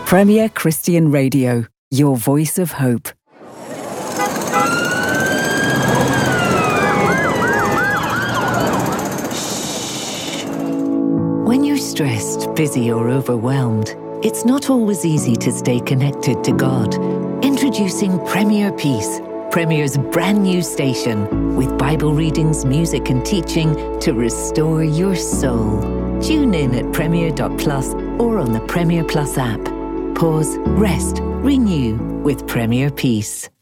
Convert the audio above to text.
Premier Christian Radio, your voice of hope. When you're stressed, busy or overwhelmed, it's not always easy to stay connected to God. Introducing Premier Peace, Premier's brand new station, with Bible readings, music and teaching to restore your soul. Tune in at premier.plus or on the Premier Plus app. Pause, rest, renew with Premier Peace.